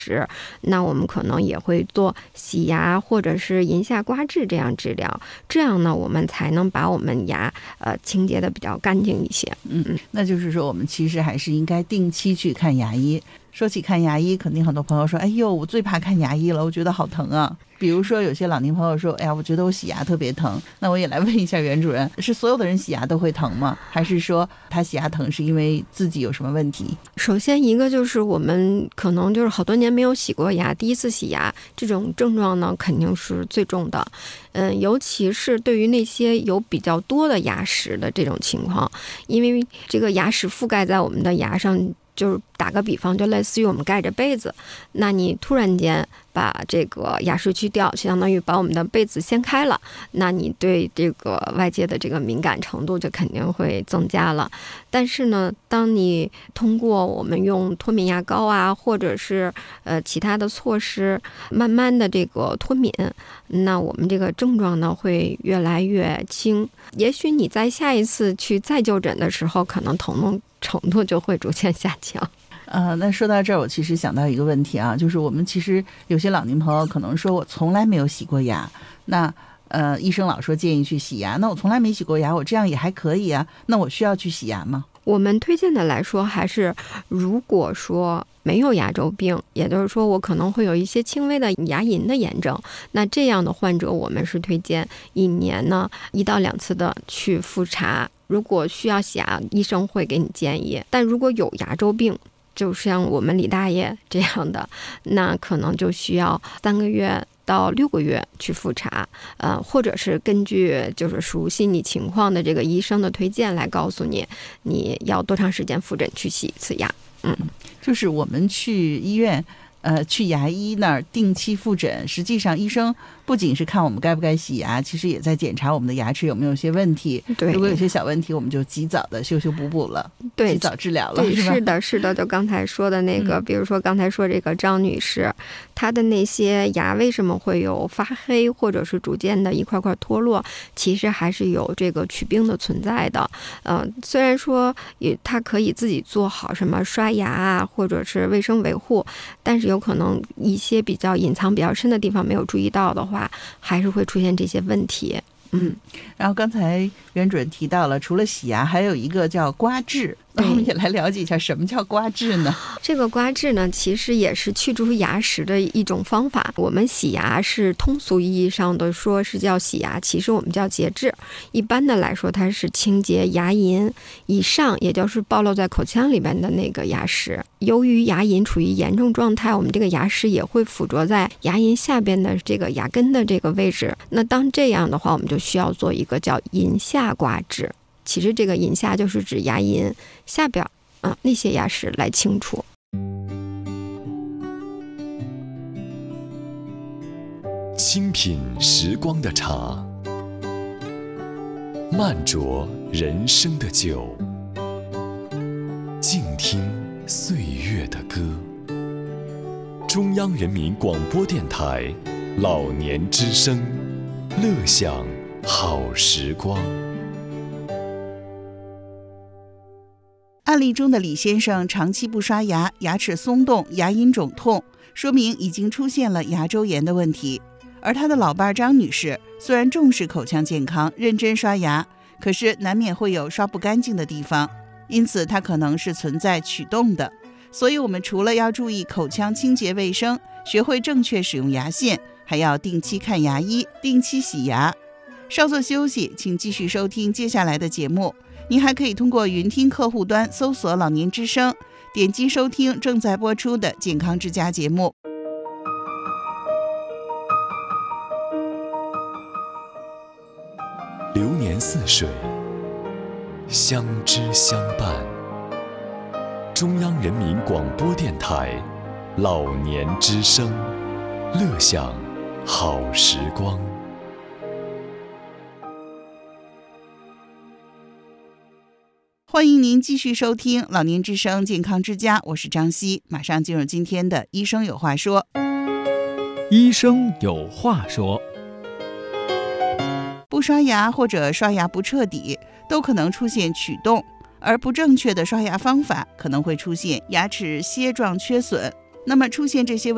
那我们可能也会做洗牙或者是龈下刮治这样治疗，这样呢我们才能把我们牙清洁的比较干净一些。 那就是说我们其实还是应该定期去看牙医。说起看牙医，肯定很多朋友说，哎呦，我最怕看牙医了，我觉得好疼啊。比如说有些老年朋友说，哎呀，我觉得我洗牙特别疼。那我也来问一下袁主任，是所有的人洗牙都会疼吗？还是说他洗牙疼是因为自己有什么问题？ 首先一个就是我们可能就是好多年没有洗过牙，第一次洗牙，这种症状呢肯定是最重的。尤其是对于那些有比较多的牙石的这种情况，因为这个牙石覆盖在我们的牙上，就是打个比方，就类似于我们盖着被子，那你突然间把这个牙石去掉，相当于把我们的被子掀开了，那你对这个外界的这个敏感程度就肯定会增加了。但是呢，当你通过我们用脱敏牙膏啊，或者是其他的措施，慢慢的这个脱敏，那我们这个症状呢会越来越轻。也许你在下一次去再就诊的时候，可能疼痛程度就会逐渐下降。 那说到这儿，我其实想到一个问题啊，就是我们其实有些老年朋友可能说我从来没有洗过牙，那医生老说建议去洗牙，那我从来没洗过牙，我这样也还可以啊，那我需要去洗牙吗？ 我们推荐的来说，还是如果说没有牙周病，也就是说我可能会有一些轻微的牙龈的炎症，那这样的患者我们是推荐1年呢1到2次的去复查。如果需要洗牙，医生会给你建议，但如果有牙周病，就像我们李大爷这样的，那可能就需要3个月到6个月去复查，或者是根据就是熟悉你情况的这个医生的推荐来告诉你，你要多长时间复诊去洗一次牙。 就是我们去医院去牙医那儿定期复诊，实际上医生不仅是看我们该不该洗牙，其实也在检查我们的牙齿有没有些问题。 对， 如果有些小问题，我们就及早的修修补补了， 对， 及早治疗了， 对， 是吧？ 是的，就刚才说的那个，比如说刚才说这个张女士，她的那些牙为什么会有发黑，或者是逐渐的一块块脱落，其实还是有这个龋病的存在的。虽然说她可以自己做好什么刷牙啊，或者是卫生维护，但是有可能一些比较隐藏比较深的地方没有注意到的话，还是会出现这些问题。 然后刚才袁主任提到了，除了洗牙，还有一个叫刮治，那我们也来了解一下什么叫刮治呢？ 这个刮治呢，其实也是去除牙石的一种方法。我们洗牙是通俗意义上的说是叫洗牙，其实我们叫洁治。一般的来说，它是清洁牙龈以上，也就是暴露在口腔里边的那个牙石。由于牙龈处于炎症状态，我们这个牙石也会附着在牙龈下边的这个牙根的这个位置。那当这样的话，我们就需要做一个叫龈下刮治。其实这个龈下就是指牙龈下边那些牙石来清除。 清品时光的茶，慢酌人生的酒，静听岁月的歌。中央人民广播电台老年之声，乐享好时光。 案例中的李先生长期不刷牙，牙齿松动，牙龈肿痛，说明已经出现了牙周炎的问题。而他的老伴张女士虽然重视口腔健康，认真刷牙，可是难免会有刷不干净的地方，因此她可能是存在龋洞的。所以我们除了要注意口腔清洁卫生，学会正确使用牙线，还要定期看牙医，定期洗牙。稍作休息，请继续收听接下来的节目。您还可以通过云听客户端搜索老年之声，点击收听正在播出的健康之家节目。 流年似水，相知相伴。中央人民广播电台老年之声，乐享好时光。 欢迎您继续收听老年之声健康之家，我是张希，马上进入今天的医生有话说。 医生有话说。 不刷牙或者刷牙不彻底，都可能出现龋洞，而不正确的刷牙方法可能会出现牙齿楔状缺损。那么出现这些